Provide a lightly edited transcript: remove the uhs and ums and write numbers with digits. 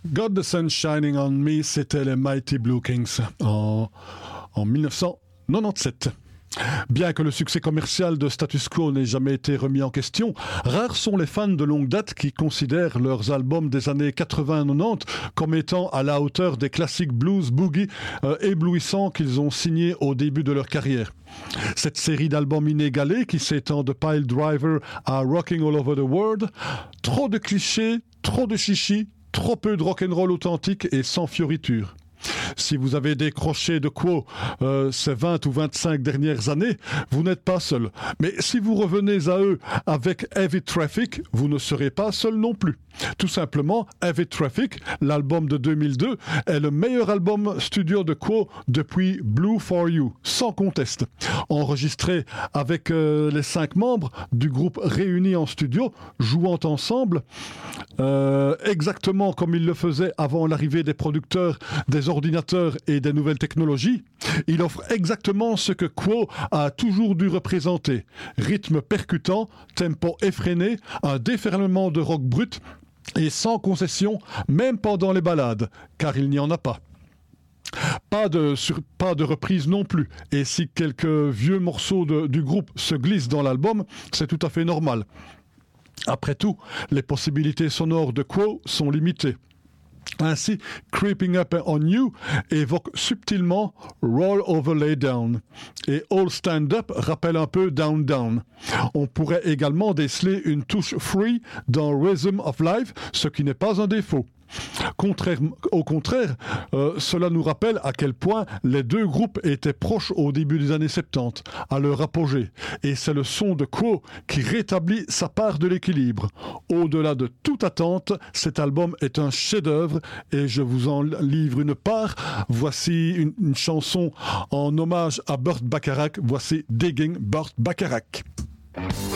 Got the Sun Shining on Me, c'était les Mighty Blue Kings en 1997. Bien que le succès commercial de Status Quo n'ait jamais été remis en question, rares sont les fans de longue date qui considèrent leurs albums des années 80-90 comme étant à la hauteur des classiques blues boogie éblouissants qu'ils ont signés au début de leur carrière. Cette série d'albums inégalés qui s'étend de Pile Driver à Rocking All Over the World, trop de clichés, trop de chichis, trop peu de rock'n'roll authentique et sans fioriture. Si vous avez décroché de Quo ces 20 ou 25 dernières années, vous n'êtes pas seul. Mais si vous revenez à eux avec Heavy Traffic, vous ne serez pas seul non plus. Tout simplement, Heavy Traffic, l'album de 2002, est le meilleur album studio de Quo depuis Blue For You, sans conteste. Enregistré avec les 5 membres du groupe réunis en studio, jouant ensemble, exactement comme ils le faisaient avant l'arrivée des producteurs, des ordinateurs et des nouvelles technologies, il offre exactement ce que Quo a toujours dû représenter. Rythme percutant, tempo effréné, un déferlement de rock brut et sans concession, même pendant les ballades, car il n'y en a pas. Pas de reprise non plus, et si quelques vieux morceaux du groupe se glissent dans l'album, c'est tout à fait normal. Après tout, les possibilités sonores de Quo sont limitées. Ainsi, Creeping Up on You évoque subtilement Roll Over Lay Down et All Stand Up rappelle un peu Down Down. On pourrait également déceler une touche free dans Rhythm of Life, ce qui n'est pas un défaut. Au contraire, cela nous rappelle à quel point les deux groupes étaient proches au début des années 70, à leur apogée. Et c'est le son de Quo qui rétablit sa part de l'équilibre. Au-delà de toute attente, cet album est un chef-d'œuvre et je vous en livre une part. Voici une chanson en hommage à Burt Bacharach. Voici Digging Burt Bacharach.